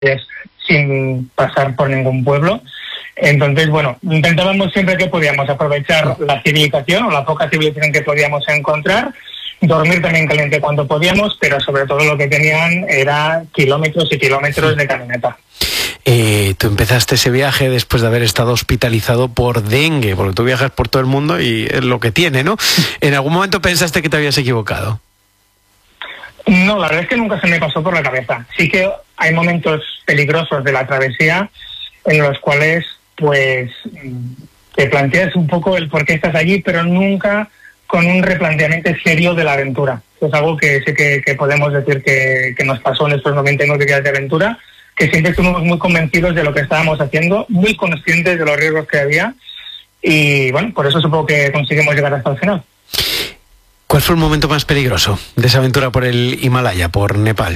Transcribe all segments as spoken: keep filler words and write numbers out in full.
sin pasar por ningún pueblo. Entonces, bueno, intentábamos siempre que podíamos aprovechar la civilización o la poca civilización que podíamos encontrar, dormir también caliente cuando podíamos, pero sobre todo lo que tenían era kilómetros y kilómetros de caminata. Eh, tú empezaste ese viaje después de haber estado hospitalizado por dengue, porque tú viajas por todo el mundo y es lo que tiene, ¿no? ¿En algún momento pensaste que te habías equivocado? No, la verdad es que nunca se me pasó por la cabeza. Sí que hay momentos peligrosos de la travesía en los cuales, pues, te planteas un poco el por qué estás allí, pero nunca con un replanteamiento serio de la aventura. Es algo que sí que, que podemos decir que, que nos pasó en estos noventa y nueve días de aventura, que siempre estuvimos muy convencidos de lo que estábamos haciendo, muy conscientes de los riesgos que había, y bueno, por eso supongo que conseguimos llegar hasta el final. ¿Cuál fue el momento más peligroso de esa aventura por el Himalaya, por Nepal?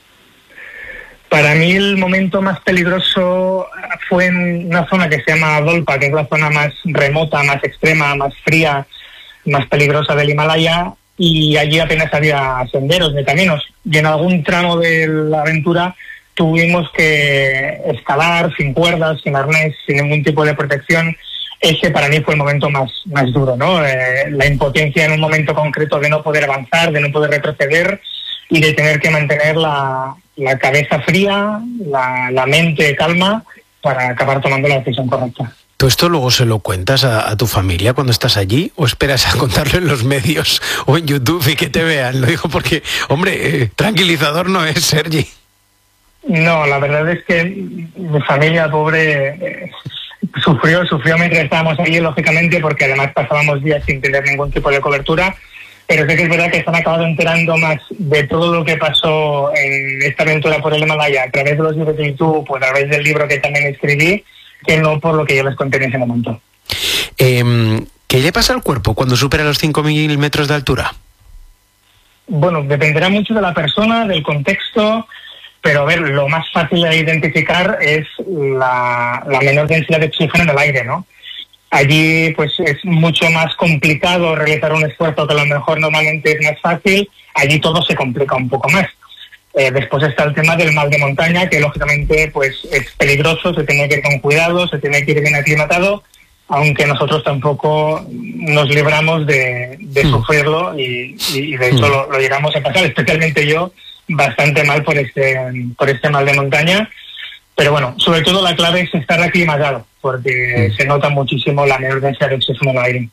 Para mí el momento más peligroso fue en una zona que se llama Dolpa, que es la zona más remota, más extrema, más fría, más peligrosa del Himalaya, y allí apenas había senderos ni caminos. Y en algún tramo de la aventura tuvimos que escalar sin cuerdas, sin arnés, sin ningún tipo de protección. Ese para mí fue el momento más, más duro, ¿no? Eh, la impotencia en un momento concreto de no poder avanzar, de no poder retroceder y de tener que mantener la, la cabeza fría, la, la mente calma para acabar tomando la decisión correcta. ¿Tú esto luego se lo cuentas a, a tu familia cuando estás allí o esperas a contarlo en los medios o en YouTube y que te vean? Lo digo porque, hombre, eh, tranquilizador no es, Sergi. No, la verdad es que mi familia, pobre, eh, sufrió, sufrió mientras estábamos allí, lógicamente, porque además pasábamos días sin tener ningún tipo de cobertura, pero sé que es verdad que se han acabado enterando más de todo lo que pasó en esta aventura por el Himalaya a través de los libros de YouTube, pues a través del libro que también escribí, que no por lo que yo les conté en ese momento. Eh, ¿Qué le pasa al cuerpo cuando supera los cinco mil metros de altura? Bueno, dependerá mucho de la persona, del contexto, pero a ver, lo más fácil de identificar es la, la menor densidad de oxígeno en el aire, ¿no? Allí pues es mucho más complicado realizar un esfuerzo que a lo mejor normalmente es más fácil. Allí todo se complica un poco más. Eh, después está el tema del mal de montaña, que lógicamente pues es peligroso, se tiene que ir con cuidado, se tiene que ir bien aclimatado, aunque nosotros tampoco nos libramos de, de mm. sufrirlo y, y de hecho mm. lo, lo llegamos a pasar, especialmente yo, bastante mal por este, por este mal de montaña. Pero bueno, sobre todo la clave es estar aclimatado, porque mm. se nota muchísimo la menor densidad de oxígeno en el aire.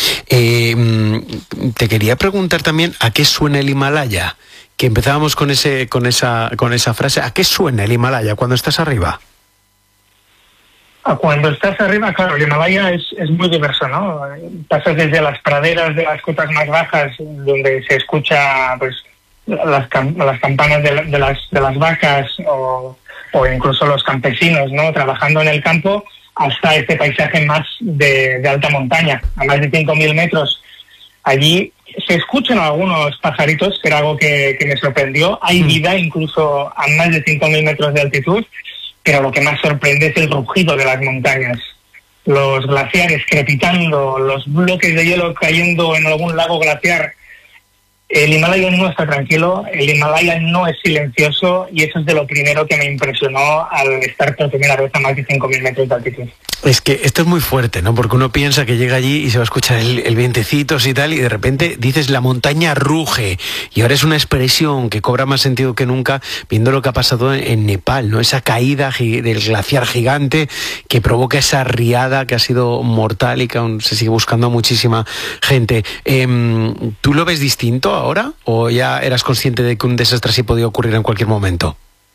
Eh, te quería preguntar también a qué suena el Himalaya, que empezábamos con ese, con esa, con esa frase. ¿A qué suena el Himalaya cuando estás arriba? Cuando estás arriba, claro, el Himalaya es, es muy diverso, ¿no? Pasas desde las praderas de las cotas más bajas, donde se escucha pues las, las campanas de, de, las, de las vacas o, o incluso los campesinos, ¿no? Trabajando en el campo, hasta este paisaje más de, de alta montaña, a más de cinco mil metros. Allí se escuchan algunos pajaritos, que era algo que, que me sorprendió. Hay vida incluso a más de cinco mil metros de altitud, pero lo que más sorprende es el rugido de las montañas. Los glaciares crepitando, los bloques de hielo cayendo en algún lago glaciar. El Himalaya no está tranquilo, el Himalaya no es silencioso, y eso es de lo primero que me impresionó al estar por primera vez a más de cinco mil metros de altitud. Es que esto es muy fuerte, ¿no? Porque uno piensa que llega allí y se va a escuchar el, el vientecito y tal, y de repente dices la montaña ruge, y ahora es una expresión que cobra más sentido que nunca viendo lo que ha pasado en, en Nepal, ¿no? Esa caída del glaciar gigante que provoca esa riada que ha sido mortal y que aún se sigue buscando a muchísima gente. Eh, ¿Tú lo ves distinto ahora o ya eras consciente de que un desastre así podía ocurrir en cualquier momento?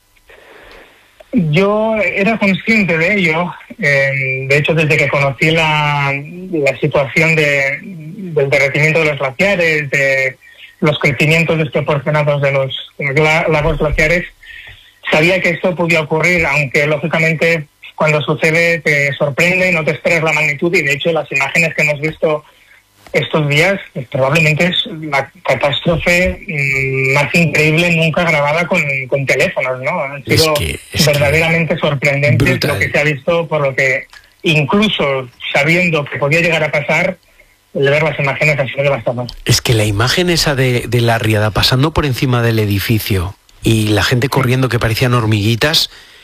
Yo era consciente de ello. Eh, de hecho, desde que conocí la, la situación de, del derretimiento de los glaciares, de los crecimientos desproporcionados de los lagos glaciares, sabía que esto podía ocurrir, aunque lógicamente cuando sucede te sorprende, no te esperas la magnitud, y de hecho las imágenes que hemos visto estos días pues, probablemente es la catástrofe mmm, más increíble nunca grabada con, con teléfonos, ¿no? Han sido es que, es verdaderamente sorprendentes brutal. Lo que se ha visto, por lo que incluso sabiendo que podía llegar a pasar, el ver las imágenes ha sido devastador. Es que la imagen esa de, de la riada pasando por encima del edificio y la gente corriendo que parecían hormiguitas,